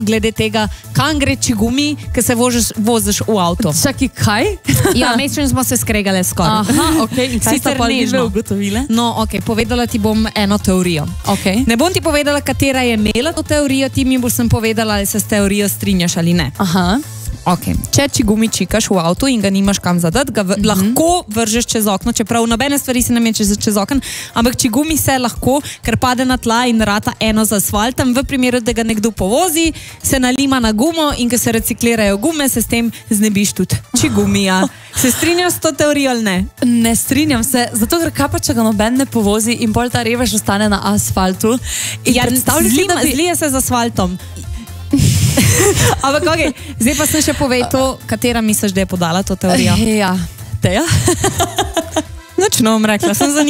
glede tega, kam gre čigumi, ki se voziš v avto. Čakaj, kaj? Ja, mesečno smo se skregale skoraj. Aha, ok. In kaj sta pa vidve ugotovile? No, ok, povedala ti bom eno teorijo. Ok. Ne bom ti povedala, katera je imela to teorijo, ti mi boš sem povedala, ali se s teorijo strinjaš ali ne. Aha. Okay. Če čigumi čikaš v avtu in ga nimaš kam zadati, ga lahko vržeš čez okno, čeprav nobene stvari se ne meče čez okno, ampak čigumi se lahko, ker pade na tla in rata eno z asfaltom, v primeru, da ga nekdo povozi, se nalima na gumo in ko se reciklirajo gume, se s tem znebiš tudi čigumija. Se strinjaš s to teorijo ali ne? Ne strinjam se, zato ker kaj pa, če ga noben ne povozi in bolj ta revež ostane na asfaltu. Ja, zlije se z asfaltom. Ampak okay. Zdaj pa sem še povedal, katera misliš, da je podala to teorijo? Ja, Teja. Nič ne bom rekla, sem zanimiva.